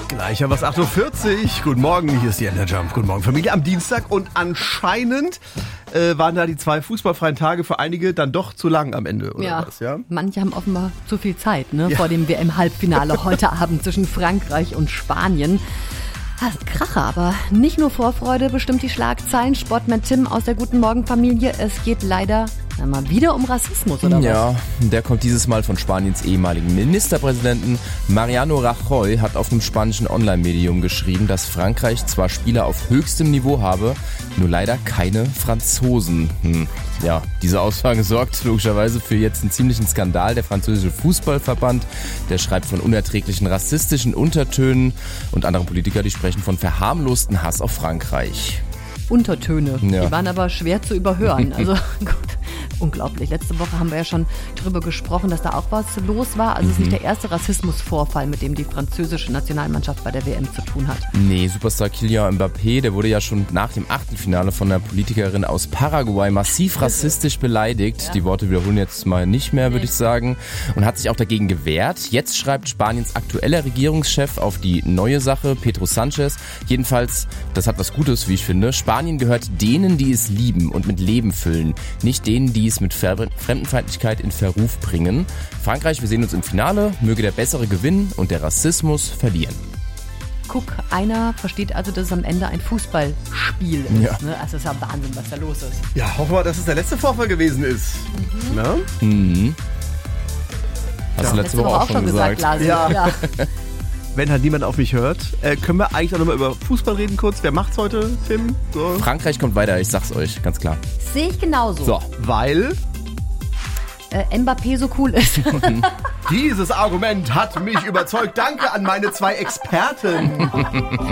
Gleich haben wir es 8.40 Uhr. Guten Morgen, hier ist die Jump. Guten Morgen, Familie am Dienstag. Und anscheinend waren da die 2 fußballfreien Tage für einige dann doch zu lang am Ende, oder was? Ja, manche haben offenbar zu viel Zeit, vor dem WM-Halbfinale heute Abend zwischen Frankreich und Spanien. Kracher, aber nicht nur Vorfreude bestimmt die Schlagzeilen. Sportman Tim aus der Guten Morgen-Familie. Es geht leider mal wieder um Rassismus, oder was? Ja, der kommt dieses Mal von Spaniens ehemaligen Ministerpräsidenten. Mariano Rajoy hat auf einem spanischen Online-Medium geschrieben, dass Frankreich zwar Spieler auf höchstem Niveau habe, nur leider keine Franzosen. Ja, diese Aussage sorgt logischerweise für jetzt einen ziemlichen Skandal. Der französische Fußballverband, der schreibt von unerträglichen rassistischen Untertönen und andere Politiker, die sprechen von verharmlosten Hass auf Frankreich. Untertöne, Ja. Die waren aber schwer zu überhören. Also gut, unglaublich. Letzte Woche haben wir ja schon darüber gesprochen, dass da auch was los war. Also es ist nicht der erste Rassismusvorfall, mit dem die französische Nationalmannschaft bei der WM zu tun hat. Nee, Superstar Kylian Mbappé, der wurde ja schon nach dem Achtelfinale von einer Politikerin aus Paraguay massiv rassistisch beleidigt. Ja. Die Worte wiederholen jetzt mal nicht mehr, würde ich sagen. Und hat sich auch dagegen gewehrt. Jetzt schreibt Spaniens aktueller Regierungschef auf die neue Sache, Pedro Sánchez. Jedenfalls, das hat was Gutes, wie ich finde. Spanien gehört denen, die es lieben und mit Leben füllen. Nicht denen, die es mit Fremdenfeindlichkeit in Verruf bringen. Frankreich, wir sehen uns im Finale. Möge der Bessere gewinnen und der Rassismus verlieren. Guck, einer versteht also, dass es am Ende ein Fußballspiel ist. Ja. Ne? Also es ist ja Wahnsinn, was da los ist. Ja, hoffen wir, dass es der letzte Vorfall gewesen ist. Na? Hast du letzte Woche auch schon gesagt. Lasi. Ja. Wenn halt niemand auf mich hört, können wir eigentlich auch nochmal über Fußball reden kurz. Wer macht's heute, Tim? So. Frankreich kommt weiter, ich sag's euch, ganz klar. Sehe ich genauso. So. Weil Mbappé so cool ist. dieses Argument hat mich überzeugt. Danke an meine 2 Experten.